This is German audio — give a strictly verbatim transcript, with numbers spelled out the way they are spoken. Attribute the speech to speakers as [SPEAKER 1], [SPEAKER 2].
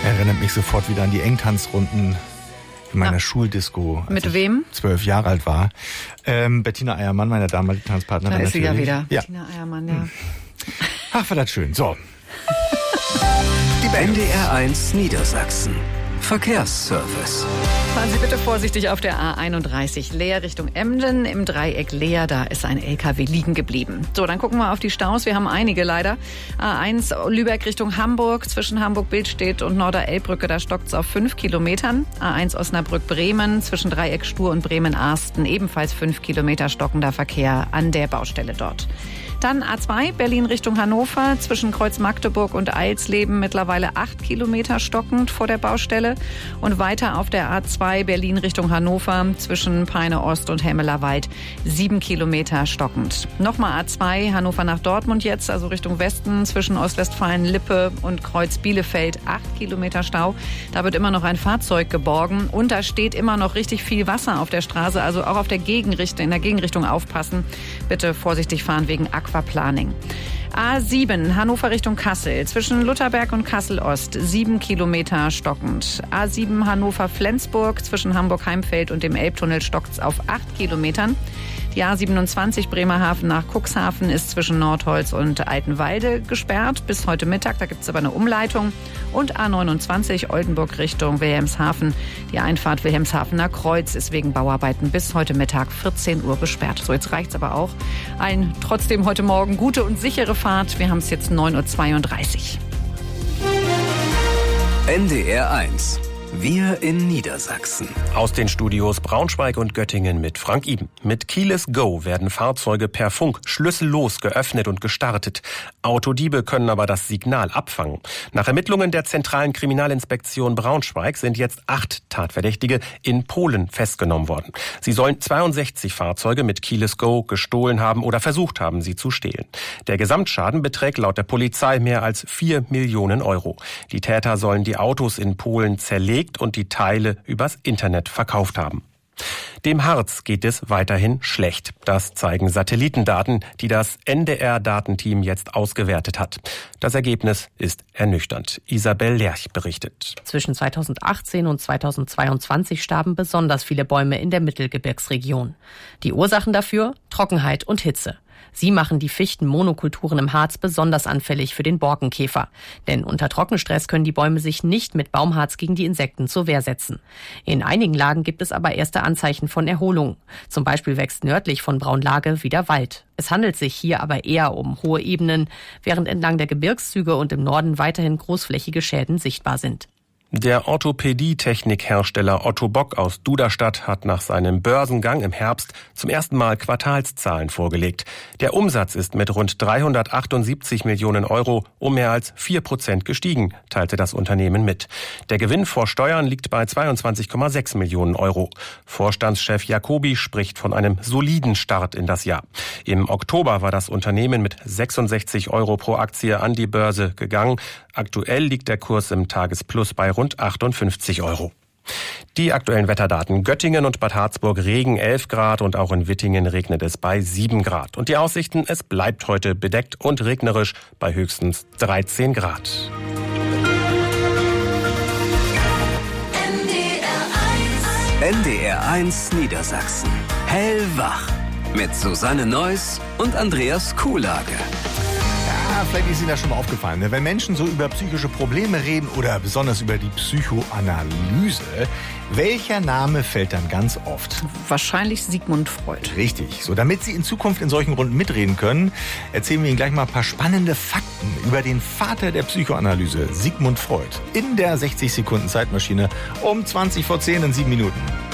[SPEAKER 1] Erinnert mich sofort wieder an die Engtanzrunden in meiner ja. Schuldisco, als
[SPEAKER 2] Mit
[SPEAKER 1] ich
[SPEAKER 2] wem?
[SPEAKER 1] zwölf Jahre alt war. Ähm, Bettina Eiermann, meine damalige Tanzpartnerin.
[SPEAKER 2] Da ist
[SPEAKER 1] natürlich.
[SPEAKER 2] sie ja wieder.
[SPEAKER 1] Ja.
[SPEAKER 2] Bettina Eiermann, ja.
[SPEAKER 1] Ach, war das schön. So.
[SPEAKER 3] N D R eins Niedersachsen. Verkehrsservice.
[SPEAKER 2] Fahren Sie bitte vorsichtig auf der A einunddreißig Leer Richtung Emden. Im Dreieck Leer, da ist ein L K W liegen geblieben. So, dann gucken wir auf die Staus. Wir haben einige leider. A eins Lübeck Richtung Hamburg. Zwischen Hamburg-Bildstedt und Norder-Elbbrücke, da stockt es auf fünf Kilometern. A eins Osnabrück-Bremen. Zwischen Dreieck Stur und Bremen-Arsten ebenfalls fünf Kilometer stockender Verkehr an der Baustelle dort. Dann A zwei Berlin Richtung Hannover. Zwischen Kreuz Magdeburg und Eilsleben mittlerweile acht Kilometer stockend vor der Baustelle. Und weiter auf der A zwei Berlin Richtung Hannover zwischen Peine Ost und Hemmelerwald sieben Kilometer stockend. Nochmal A zwei Hannover nach Dortmund jetzt, also Richtung Westen zwischen Ostwestfalen-Lippe und Kreuz Bielefeld acht Kilometer Stau. Da wird immer noch ein Fahrzeug geborgen und da steht immer noch richtig viel Wasser auf der Straße, also auch auf der Gegenrichtung, in der Gegenrichtung aufpassen. Bitte vorsichtig fahren wegen Aquaplaning. A sieben Hannover Richtung Kassel. Zwischen Lutherberg und Kassel-Ost sieben Kilometer stockend. A sieben Hannover-Flensburg. Zwischen Hamburg-Heimfeld und dem Elbtunnel stockt es auf acht Kilometern. Die A siebenundzwanzig Bremerhaven nach Cuxhaven ist zwischen Nordholz und Altenwalde gesperrt bis heute Mittag. Da gibt es aber eine Umleitung. Und A neunundzwanzig Oldenburg Richtung Wilhelmshaven. Die Einfahrt Wilhelmshavener Kreuz ist wegen Bauarbeiten bis heute Mittag vierzehn Uhr gesperrt. So, jetzt reicht's aber auch. Allen trotzdem heute Morgen gute und sichere Fahrt. Wir haben es jetzt neun Uhr zweiunddreißig.
[SPEAKER 3] N D R eins. Wir in Niedersachsen.
[SPEAKER 4] Aus den Studios Braunschweig und Göttingen mit Frank Iben. Mit Keyless Go werden Fahrzeuge per Funk schlüssellos geöffnet und gestartet. Autodiebe können aber das Signal abfangen. Nach Ermittlungen der Zentralen Kriminalinspektion Braunschweig sind jetzt acht Tatverdächtige in Polen festgenommen worden. Sie sollen zweiundsechzig Fahrzeuge mit Keyless Go gestohlen haben oder versucht haben, sie zu stehlen. Der Gesamtschaden beträgt laut der Polizei mehr als vier Millionen Euro. Die Täter sollen die Autos in Polen zerlegt und die Teile übers Internet verkauft haben. Dem Harz geht es weiterhin schlecht. Das zeigen Satellitendaten, die das N D R-Datenteam jetzt ausgewertet hat. Das Ergebnis ist ernüchternd. Isabel Lerch berichtet.
[SPEAKER 5] Zwischen zweitausendachtzehn und zweitausendzweiundzwanzig starben besonders viele Bäume in der Mittelgebirgsregion. Die Ursachen dafür? Trockenheit und Hitze. Sie machen die Fichtenmonokulturen im Harz besonders anfällig für den Borkenkäfer. Denn unter Trockenstress können die Bäume sich nicht mit Baumharz gegen die Insekten zur Wehr setzen. In einigen Lagen gibt es aber erste Anzeichen von Erholung. Zum Beispiel wächst nördlich von Braunlage wieder Wald. Es handelt sich hier aber eher um hohe Ebenen, während entlang der Gebirgszüge und im Norden weiterhin großflächige Schäden sichtbar sind.
[SPEAKER 4] Der Orthopädie-Technikhersteller Otto Bock aus Duderstadt hat nach seinem Börsengang im Herbst zum ersten Mal Quartalszahlen vorgelegt. Der Umsatz ist mit rund dreihundertachtundsiebzig Millionen Euro um mehr als vier Prozent gestiegen, teilte das Unternehmen mit. Der Gewinn vor Steuern liegt bei zweiundzwanzig Komma sechs Millionen Euro. Vorstandschef Jacobi spricht von einem soliden Start in das Jahr. Im Oktober war das Unternehmen mit sechsundsechzig Euro pro Aktie an die Börse gegangen. Aktuell liegt der Kurs im Tagesplus bei rund achtundfünfzig Euro. Die aktuellen Wetterdaten: Göttingen und Bad Harzburg Regen elf Grad und auch in Wittingen regnet es bei sieben Grad. Und die Aussichten: es bleibt heute bedeckt und regnerisch bei höchstens dreizehn Grad.
[SPEAKER 3] N D R eins Niedersachsen. Hellwach. Mit Susanne Neuss und Andreas Kuhlage.
[SPEAKER 1] Ja, vielleicht ist Ihnen das schon mal aufgefallen. Ne? Wenn Menschen so über psychische Probleme reden oder besonders über die Psychoanalyse, welcher Name fällt dann ganz oft?
[SPEAKER 2] Wahrscheinlich Sigmund Freud.
[SPEAKER 1] Richtig. So, damit Sie in Zukunft in solchen Runden mitreden können, erzählen wir Ihnen gleich mal ein paar spannende Fakten über den Vater der Psychoanalyse, Sigmund Freud. In der sechzig Sekunden Zeitmaschine um zwanzig vor zehn in sieben Minuten.